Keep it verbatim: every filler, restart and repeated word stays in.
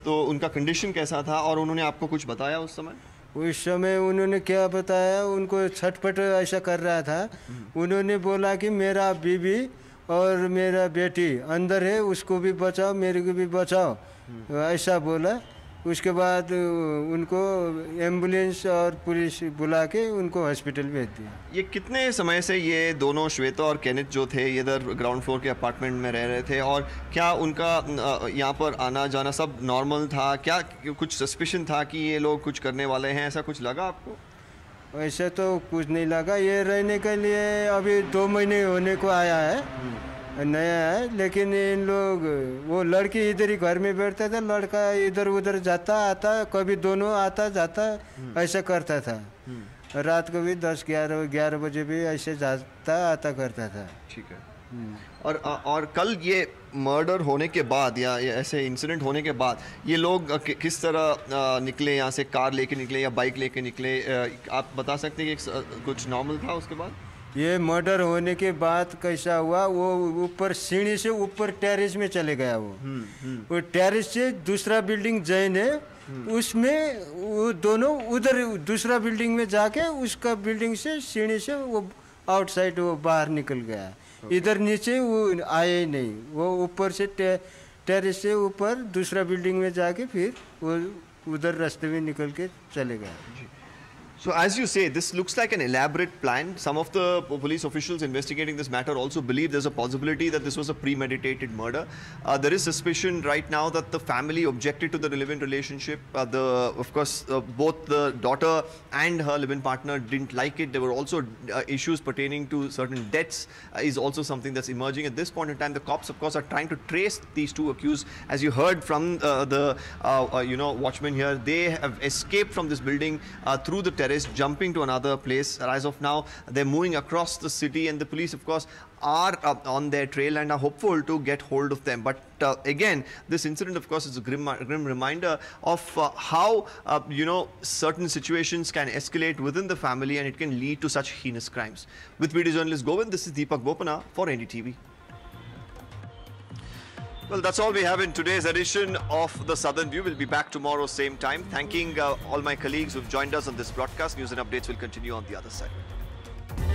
तो उनका कंडीशन कैसा था और उन्होंने आपको कुछ बताया उस समय? उस समय उन्होंने क्या बताया, उनको छटपट ऐसा कर रहा था। उन्होंने बोला कि मेरा बीवी और मेरा बेटी अंदर है, उसको भी बचाओ, मेरे को भी बचाओ, ऐसा बोला। उसके बाद उनको एम्बुलेंस और पुलिस बुला के उनको हॉस्पिटल भेज दिया। ये कितने समय से ये दोनों श्वेता और केनिथ जो थे इधर ग्राउंड फ्लोर के अपार्टमेंट में रह रहे थे, और क्या उनका यहाँ पर आना जाना सब नॉर्मल था? क्या कुछ सस्पिशन था कि ये लोग कुछ करने वाले हैं, ऐसा कुछ लगा आपको? ऐसा तो कुछ नहीं लगा। ये रहने के लिए अभी दो महीने होने को आया है, नया है। लेकिन इन लोग, वो लड़की इधर ही घर में बैठता था, लड़का इधर उधर जाता आता, कभी दोनों आता जाता, ऐसा करता था। रात को भी दस ग्यारह ग्यारह बजे भी ऐसे जाता आता करता था। ठीक है। और और कल ये मर्डर होने के बाद या ऐसे इंसिडेंट होने के बाद ये लोग कि, किस तरह निकले यहाँ से? कार लेके निकले या बाइक लेके निकले? आप बता सकते हैं कि कुछ नॉर्मल था उसके बाद? ये मर्डर होने के बाद कैसा हुआ, वो ऊपर सीढ़ी से ऊपर टेरेस में चले गया। वो वो टेरेस से दूसरा बिल्डिंग जैन है, उसमें वो दोनों उधर दूसरा बिल्डिंग में जाके उसका बिल्डिंग से सीढ़ी से वो आउटसाइड वो बाहर निकल गया। इधर नीचे वो आए ही नहीं, वो ऊपर से टे, टेरेस से ऊपर दूसरा बिल्डिंग में जाके फिर वो उधर रास्ते में निकल के चले गए। So as you say, this looks like an elaborate plan. Some of the police officials investigating this matter also believe there's a possibility that this was a premeditated murder. Uh, there is suspicion right now that the family objected to the live-in relationship. Uh, the, of course, uh, both the daughter and her live-in partner didn't like it. There were also uh, issues pertaining to certain deaths uh, is also something that's emerging. At this point in time, the cops, of course, are trying to trace these two accused. As you heard from uh, the, uh, uh, you know, watchmen here, they have escaped from this building uh, through the terrace, jumping to another place. As of now, they're moving across the city, and the police, of course, are uh, on their trail and are hopeful to get hold of them. But uh, again, this incident, of course, is a grim, grim reminder of uh, how uh, you know certain situations can escalate within the family, and it can lead to such heinous crimes. With video journalist Govind, this is Deepak Bopana for N D T V. Well, that's all we have in today's edition of The Southern View. We'll be back tomorrow, same time. Thanking uh, all my colleagues who've joined us on this broadcast. News and updates will continue on the other side.